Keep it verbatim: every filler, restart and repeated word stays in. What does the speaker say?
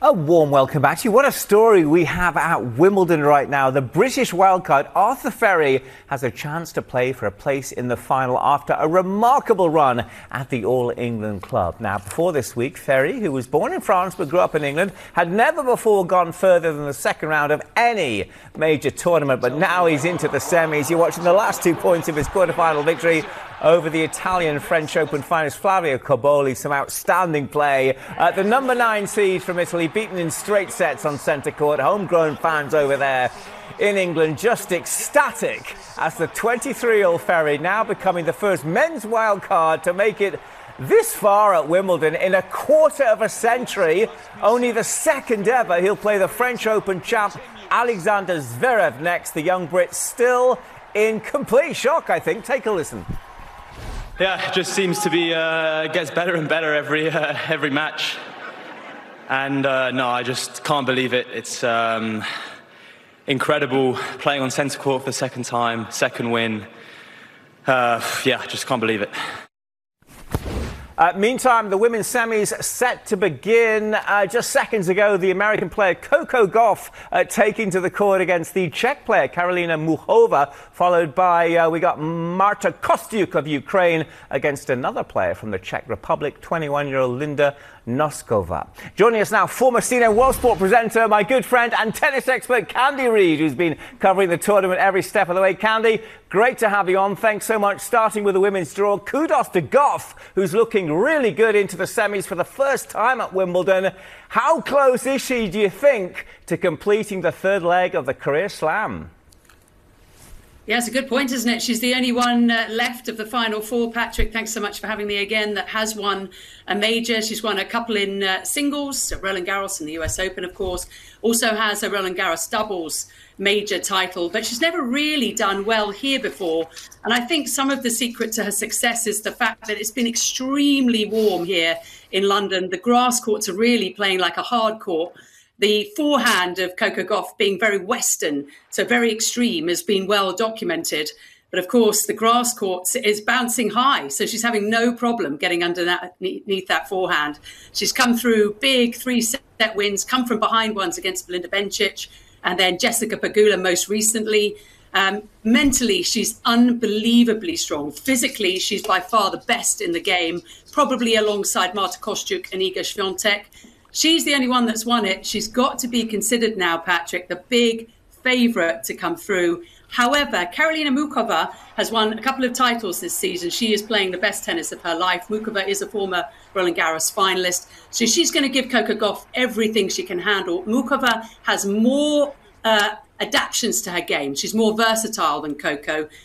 A warm welcome back to you. What a story we have at Wimbledon right now. The British wildcard Arthur Ferry has a chance to play for a place in the final after a remarkable run at the All England club. Now, before this week, Ferry, who was born in France but grew up in England, had never before gone further than the second round of any major tournament. But now he's into the semis. You're watching the last two points of his quarter-final victory over the Italian French Open finalist Flavio Cobolli. Some outstanding play. Uh, the number nine seed from Italy, beaten in straight sets on centre court. Homegrown fans over there in England just ecstatic as the twenty-three-year-old Ferry now becoming the first men's wild card to make it this far at Wimbledon in a quarter of a century. Only the second ever. He'll play the French Open champ Alexander Zverev next. The young Brit still in complete shock, I think. Take a listen. Yeah, it just seems to be uh, gets better and better every uh, every match, and uh, no, I just can't believe it. It's um, incredible playing on centre court for the second time, second win. Uh, yeah, I just can't believe it. Uh, meantime, the women's semis set to begin. Uh, just seconds ago, the American player Coco Gauff uh, taking to the court against the Czech player Karolina Muchova, followed by, uh, we got Marta Kostyuk of Ukraine against another player from the Czech Republic, twenty-one-year-old Linda Noskova. Joining us now, former C N N World Sport presenter, my good friend and tennis expert Candy Reid, who's been covering the tournament every step of the way. Candy, great to have you on. Thanks so much. Starting with the women's draw, kudos to Gauff, who's looking really good into the semis for the first time at Wimbledon. How close is she, do you think, to completing the third leg of the career slam? Yeah, it's a good point, isn't it? She's the only one uh, left of the final four. Patrick, thanks so much for having me again, that has won a major. She's won a couple in uh, singles, Roland Garros and the U S Open, of course. Also has a Roland Garros doubles major title, but she's never really done well here before. And I think some of the secret to her success is the fact that it's been extremely warm here in London. The grass courts are really playing like a hard court. The forehand of Coco Gauff being very Western, so very extreme, has been well documented. But of course, the grass court is bouncing high, so she's having no problem getting underneath that forehand. She's come through big three-set wins, come from behind ones against Belinda Bencic, and then Jessica Pegula most recently. Um, mentally, she's unbelievably strong. Physically, she's by far the best in the game, probably alongside Marta Kostyuk and Iga Swiatek. She's the only one that's won it. She's got to be considered now, Patrick, the big favourite to come through. However, Karolina Muchova has won a couple of titles this season. She is playing the best tennis of her life. Muchova is a former Roland Garros finalist. So she's going to give Coco Gauff everything she can handle. Muchova has more uh, adaptations to her game. She's more versatile than Coco.